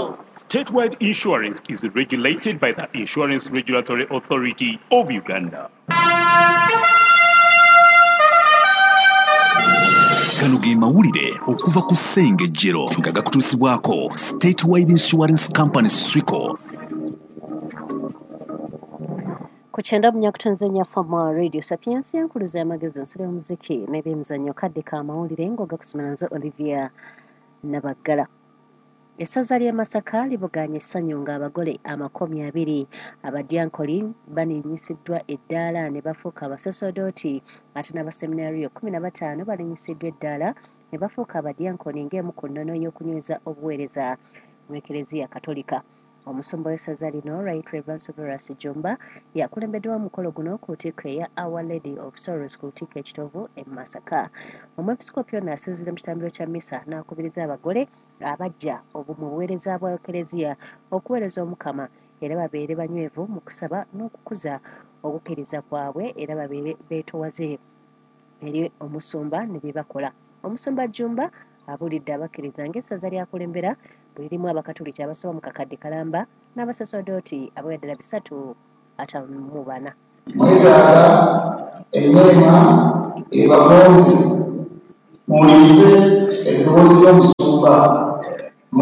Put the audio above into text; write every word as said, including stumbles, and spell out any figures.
Remember, statewide insurance is regulated by the Insurance Regulatory Authority of Uganda. Kano ge mawulire okuva ku Ssengejjero nga gakutuusibwako Statewide Insurance Company Swico. Kuchenda munyaku Tanzania Former Radio Sapiens yankuluza amagezi ensolo y'omuziki n'ebyemizannyo kadde ka mawulire ng'ogakusomera nze Olivia Nabagala. Essaza ly'e Masaka libuganye essanyu ng'abagole amakomi abiri abadyankoli baninyisiddwa eddaala ne bafuuka abasasodooti ate n'abaseminariyo kumi na bataano balinyisiddwa eddaala ne bafuuka abadyankoni ng'emu ku nnono y'okunyweza obuweereza mu Eklezia Katolika. Omusumba w'essaza lino Right Reverend Severus Jumba yakulembeddwa omukolo guno ku ntikko eya Our Lady of Sorrows ku ntikko ekitovu e Masaka. Omwepisikoopi ono asinzira mu kitambiro kya mmisa n'akubiriza abagole abajja obumu buweereza bwa Eklezia okuweereza Omukama era babeere banywevu mu kusaba n'okukuza okukkiriza kwabwe era babeere beetowaze eri omusumba ne bye bakola. Omusumba Jumba abulidde abakkiriza ng'essaza lyakulembera bwe lirimu abakatoliki abasoba mu kakadde kalamba n'abasasodooti abaweddera bisatu ataano mu bana. Mwetaaga ennyama ebagoozi muwulirize eddoboozi ly'omusumba